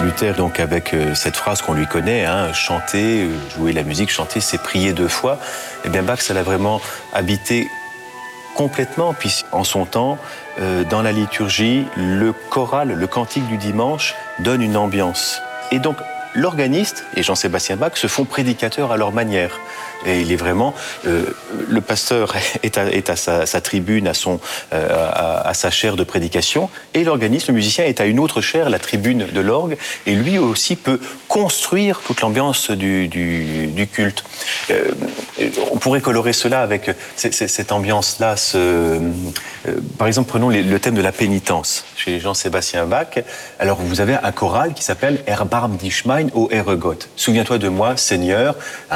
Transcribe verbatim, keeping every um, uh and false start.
Luther, donc, avec euh, cette phrase qu'on lui connaît, hein, chanter, euh, jouer la musique, chanter, c'est prier deux fois. Eh bien, Bach, ça l'a vraiment habité complètement, puisqu'en son temps, euh, dans la liturgie, le choral, le cantique du dimanche, donne une ambiance. Et donc, l'organiste et Jean-Sébastien Bach se font prédicateurs à leur manière. Et il est vraiment... Euh, le pasteur est à, est à sa, sa tribune, à, son, euh, à, à sa chaire de prédication, et l'organiste, le musicien, est à une autre chaire, la tribune de l'orgue, et lui aussi peut construire toute l'ambiance du, du, du culte. Euh, on pourrait colorer cela avec cette ambiance-là. Ce, euh, par exemple, prenons les, le thème de la pénitence chez Jean-Sébastien Bach. Alors, vous avez un choral qui s'appelle « Erbarm dich mein, o Ehre Gott ». Souviens-toi de moi, Seigneur.